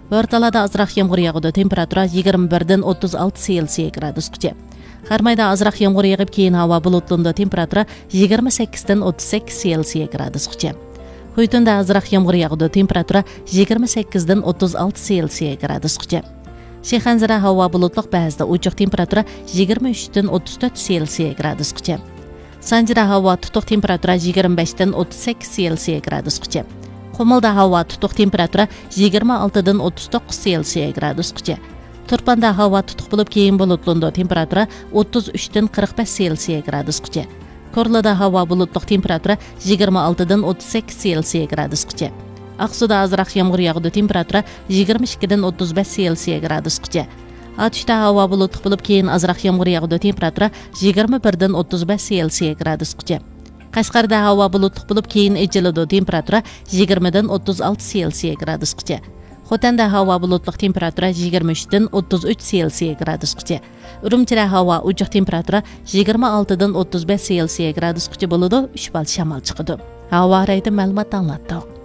Börtalada azraq yağmur yağıdı. Temperatura 21-den 36 Selsiya gradusgacha. Harmayda azraq yağmur yağıp keyin hava bulutlunda. Temperatura 28-den 38 Selsiya gradusgacha. Huytunda azraq yağmur yağıdı. Temperatura 28-den 36 Selsiya gradusgacha. Şexanzara hava bulutluq ba'zida uchuq temperatura 23-den 34 Selsiya gradusgacha. Sanjira hava tutuq temperatura 25-den 38 Selsiya gradusgacha. Qumulda hava tutuq temperatura 26-dan 39 Selsiya gradusgacha. Turpanda hava tutuq bo'lib keyin bulutlunda temperatura 33-dan 45 Selsiya gradusgacha. Korlada hava bulutluq temperatura 26-dan 38 Selsiya gradusgacha. Aqsuda azraq yağmur yağdı. Temperatura 22-dan 35 Selsiya gradusgacha. Atishda hava bulutluq bo'lib keyin azraq yağmur yağdı. Temperatura 21-dan 35 Selsiya gradusgacha. Qashqarda hava bulutluq bo'lib keyin ejiladi. Temperatura 20-dan 36 Selsiya gradusgacha. Xotanda hava bulutluq temperatura 23-dan 33 Selsiya gradusgacha. Urumchida hava uchuq temperatura 26-dan 35 Selsiya gradusgacha bo'ladi. 3 bal shamol chiqadi. Havo raydi ma'lumot anglatdi.